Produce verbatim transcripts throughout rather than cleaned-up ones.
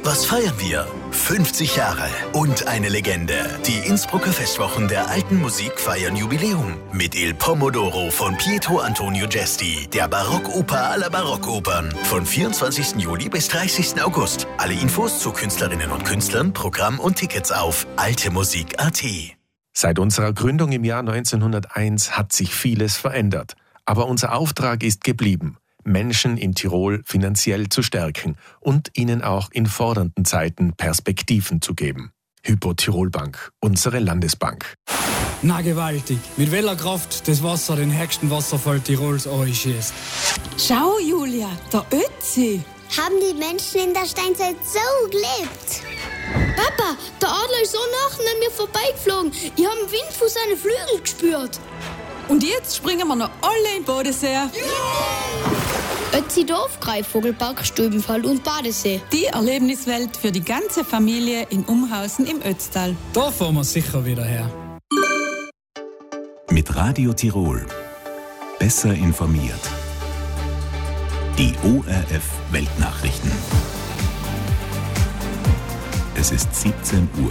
Was feiern wir? fünfzig Jahre und eine Legende. Die Innsbrucker Festwochen der alten Musik feiern Jubiläum mit Il Pomodoro von Pietro Antonio Gesti, der Barockoper aller Barockopern, von vierundzwanzigsten Juli bis dreißigsten August. Alle Infos zu Künstlerinnen und Künstlern, Programm und Tickets auf altemusik punkt at. Seit unserer Gründung im Jahr neunzehnhunderteins hat sich vieles verändert. Aber unser Auftrag ist geblieben: Menschen in Tirol finanziell zu stärken und ihnen auch in fordernden Zeiten Perspektiven zu geben. Hypo Tirol Bank, unsere Landesbank. Na gewaltig, mit welcher Kraft das Wasser den höchsten Wasserfall Tirols einschießt. Schau, Julia, der Ötzi. Haben die Menschen in der Steinzeit so gelebt? Papa, der Adler ist so nah an mir vorbeigeflogen. Ich habe den Wind von seinen Flügeln gespürt. Und jetzt springen wir noch alle in Bodensee. Ja! Ötzi Dorf, Greifvogelpark, Stübenfall und Badesee. Die Erlebniswelt für die ganze Familie in Umhausen im Ötztal. Da fahren wir sicher wieder her. Mit Radio Tirol. Besser informiert. Die O R F Weltnachrichten. Es ist siebzehn Uhr.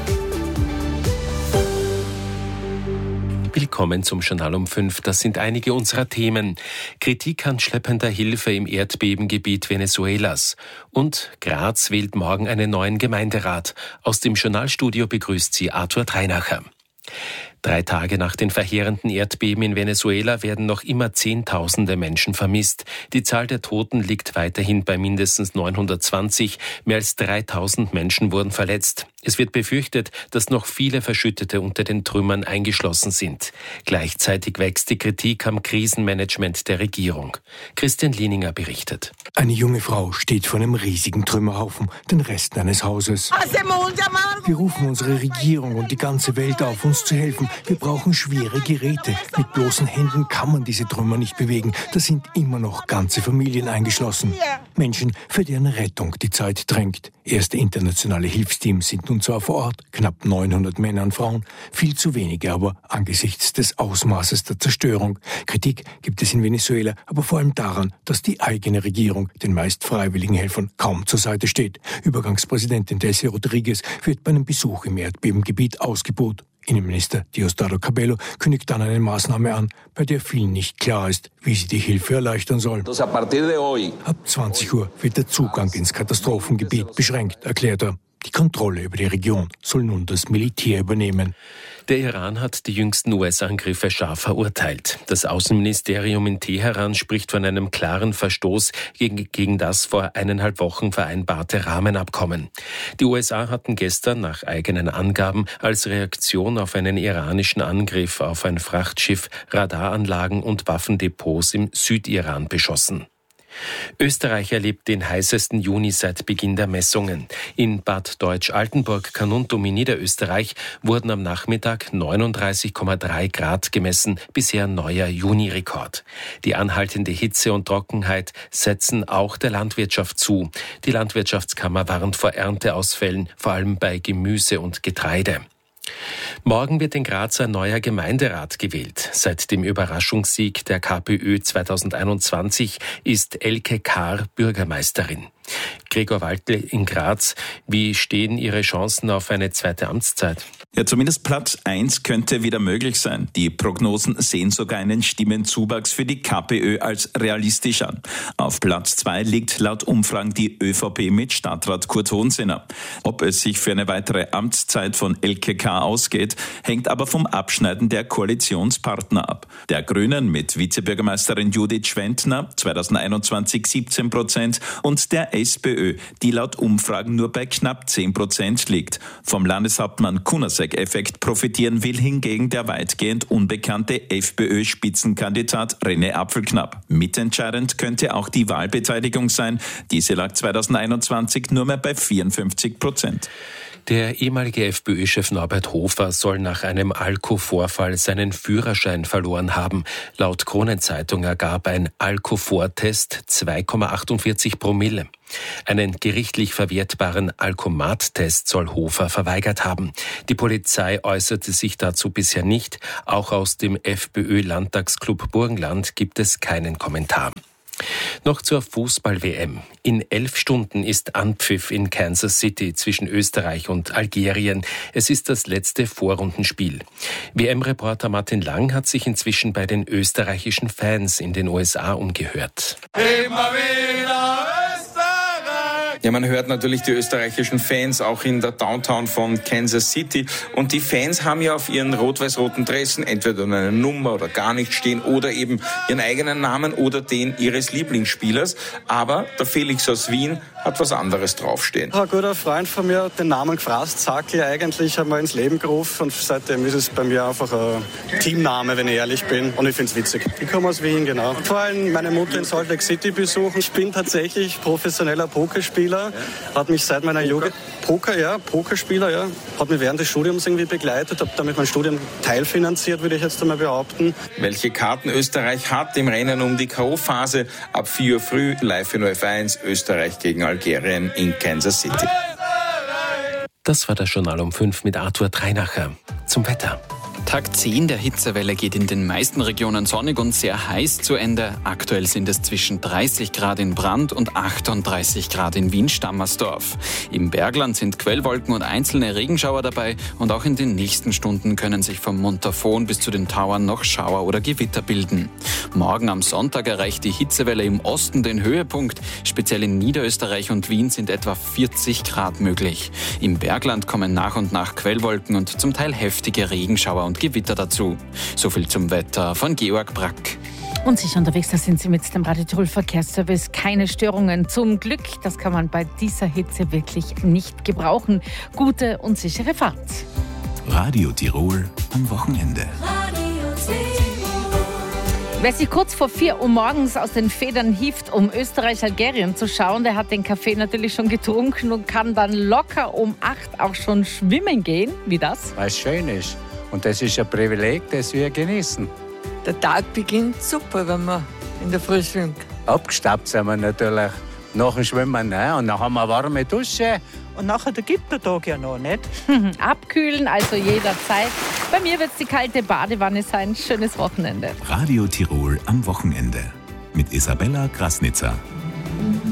Willkommen zum Journal um fünf. Das sind einige unserer Themen. Kritik an schleppender Hilfe im Erdbebengebiet Venezuelas. Und Graz wählt morgen einen neuen Gemeinderat. Aus dem Journalstudio begrüßt sie Arthur Treinacher. Drei Tage nach den verheerenden Erdbeben in Venezuela werden noch immer Zehntausende Menschen vermisst. Die Zahl der Toten liegt weiterhin bei mindestens neunhundertzwanzig. Mehr als dreitausend Menschen wurden verletzt. Es wird befürchtet, dass noch viele Verschüttete unter den Trümmern eingeschlossen sind. Gleichzeitig wächst die Kritik am Krisenmanagement der Regierung. Christian Lieninger berichtet. Eine junge Frau steht vor einem riesigen Trümmerhaufen, den Resten eines Hauses. Wir rufen unsere Regierung und die ganze Welt auf, uns zu helfen. Wir brauchen schwere Geräte. Mit bloßen Händen kann man diese Trümmer nicht bewegen. Da sind immer noch ganze Familien eingeschlossen. Menschen, für deren Rettung die Zeit drängt. Erste internationale Hilfsteams sind nun zwar vor Ort, knapp neunhundert Männer und Frauen, viel zu wenige aber angesichts des Ausmaßes der Zerstörung. Kritik gibt es in Venezuela, aber vor allem daran, dass die eigene Regierung den meist freiwilligen Helfern kaum zur Seite steht. Übergangspräsidentin Delcy Rodriguez wird bei einem Besuch im Erdbebengebiet ausgebuht. Innenminister Diosdado Cabello kündigt dann eine Maßnahme an, bei der vielen nicht klar ist, wie sie die Hilfe erleichtern soll. Ab zwanzig Uhr wird der Zugang ins Katastrophengebiet beschränkt, erklärt er. Die Kontrolle über die Region soll nun das Militär übernehmen. Der Iran hat die jüngsten U S-Angriffe scharf verurteilt. Das Außenministerium in Teheran spricht von einem klaren Verstoß gegen, gegen das vor eineinhalb Wochen vereinbarte Rahmenabkommen. Die U S A hatten gestern nach eigenen Angaben als Reaktion auf einen iranischen Angriff auf ein Frachtschiff Radaranlagen und Waffendepots im Südiran beschossen. Österreich erlebt den heißesten Juni seit Beginn der Messungen. In Bad Deutsch-Altenburg-Carnuntum in Niederösterreich wurden am Nachmittag neununddreißig Komma drei Grad gemessen, bisher neuer Juni-Rekord. Die anhaltende Hitze und Trockenheit setzen auch der Landwirtschaft zu. Die Landwirtschaftskammer warnt vor Ernteausfällen, vor allem bei Gemüse und Getreide. Morgen wird in Graz ein neuer Gemeinderat gewählt. Seit dem Überraschungssieg der KPÖ zweitausendeinundzwanzig ist Elke Kahr Bürgermeisterin. Gregor Waldl in Graz, wie stehen Ihre Chancen auf eine zweite Amtszeit? Ja, zumindest Platz eins könnte wieder möglich sein. Die Prognosen sehen sogar einen Stimmenzuwachs für die KPÖ als realistisch an. Auf Platz zwei liegt laut Umfragen die ÖVP mit Stadtrat Kurt Hohensinner. Ob es sich für eine weitere Amtszeit von Elke Kahr ausgeht, hängt aber vom Abschneiden der Koalitionspartner ab. Der Grünen mit Vizebürgermeisterin Judith Schwentner, zweitausendeinundzwanzig siebzehn Prozent, und der SPÖ, die laut Umfragen nur bei knapp zehn Prozent liegt. Vom Landeshauptmann Kunasek-Effekt profitieren will hingegen der weitgehend unbekannte FPÖ-Spitzenkandidat René Apfelknapp. Mitentscheidend könnte auch die Wahlbeteiligung sein. Diese lag zweitausendeinundzwanzig nur mehr bei vierundfünfzig Prozent. Der ehemalige FPÖ-Chef Norbert Hofer soll nach einem Alkoholvorfall seinen Führerschein verloren haben. Laut Kronenzeitung ergab ein Alkoholtest zwei Komma achtundvierzig Promille. Einen gerichtlich verwertbaren Alkomat-Test soll Hofer verweigert haben. Die Polizei äußerte sich dazu bisher nicht. Auch aus dem FPÖ-Landtagsclub Burgenland gibt es keinen Kommentar. Noch zur Fußball-W M. In elf Stunden ist Anpfiff in Kansas City zwischen Österreich und Algerien. Es ist das letzte Vorrundenspiel. W M-Reporter Martin Lang hat sich inzwischen bei den österreichischen Fans in den U S A umgehört. Immer wieder Österreich! Ja, man hört natürlich die österreichischen Fans auch in der Downtown von Kansas City. Und die Fans haben ja auf ihren rot-weiß-roten Dressen entweder eine Nummer oder gar nicht stehen oder eben ihren eigenen Namen oder den ihres Lieblingsspielers. Aber der Felix aus Wien hat was anderes draufstehen. Ein guter Freund von mir hat den Namen gefrasst, Sackl eigentlich einmal ins Leben gerufen und seitdem ist es bei mir einfach ein Teamname, wenn ich ehrlich bin, und ich finde es witzig. Ich komme aus Wien, genau. Vor allem meine Mutter in Salt Lake City besuchen. Ich bin tatsächlich professioneller Pokerspieler, hat mich seit meiner Jugend... Poker, ja, Pokerspieler, ja. Hat mich während des Studiums irgendwie begleitet, habe damit mein Studium teilfinanziert, würde ich jetzt einmal behaupten. Welche Karten Österreich hat im Rennen um die K O-Phase? Ab vier Uhr früh live in O R F eins, Österreich gegen Algerien in Kansas City. Das war das Journal um fünf mit Arthur Dreinacher. Zum Wetter. Tag zehn der Hitzewelle geht in den meisten Regionen sonnig und sehr heiß zu Ende. Aktuell sind es zwischen dreißig Grad in Brand und achtunddreißig Grad in Wien-Stammersdorf. Im Bergland sind Quellwolken und einzelne Regenschauer dabei und auch in den nächsten Stunden können sich vom Montafon bis zu den Tauern noch Schauer oder Gewitter bilden. Morgen am Sonntag erreicht die Hitzewelle im Osten den Höhepunkt. Speziell in Niederösterreich und Wien sind etwa vierzig Grad möglich. Im Bergland kommen nach und nach Quellwolken und zum Teil heftige Regenschauer und Gewitter dazu. So viel zum Wetter von Georg Brack. Und sicher unterwegs, da sind Sie mit dem Radio Tirol Verkehrsservice. Keine Störungen. Zum Glück, das kann man bei dieser Hitze wirklich nicht gebrauchen. Gute und sichere Fahrt. Radio Tirol am Wochenende. Wer sich kurz vor vier Uhr morgens aus den Federn hieft, um Österreich-Algerien zu schauen, der hat den Kaffee natürlich schon getrunken und kann dann locker um acht auch schon schwimmen gehen. Wie das? Weil es schön ist. Und das ist ein Privileg, das wir genießen. Der Tag beginnt super, wenn man in der Früh schwimmt. Abgestaubt sind wir natürlich nach dem Schwimmen, ne? Und dann haben wir eine warme Dusche. Und nachher da gibt der Tag ja noch, nicht? Abkühlen, also jederzeit. Bei mir wird es die kalte Badewanne sein. Schönes Wochenende. Radio Tirol am Wochenende mit Isabella Grasnitzer.